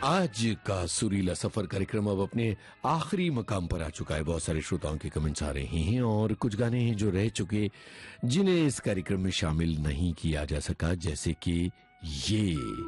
आज का सुरीला सफर कार्यक्रम अब अपने आखिरी मकाम पर आ चुका है। बहुत सारे श्रोताओं के कमेंट्स आ रहे हैं और कुछ गाने हैं जो रह चुके, जिन्हें इस कार्यक्रम में शामिल नहीं किया जा सका, जैसे कि ये